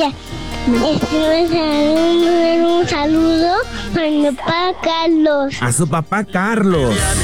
Mira, un saludo a mi papá Carlos. A su papá Carlos.